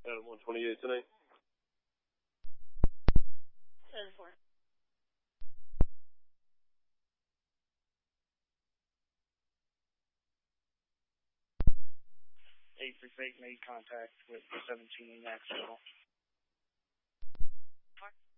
128 tonight. 7-4. 8 for fake made contact with 17 Nashville.